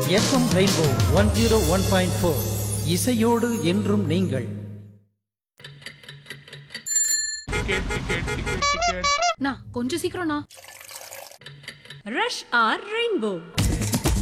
FM rainbow 101.4 இசையோடு என்றும் நீங்கள். கொஞ்சம் சீக்கிரம். Rush R rainbow.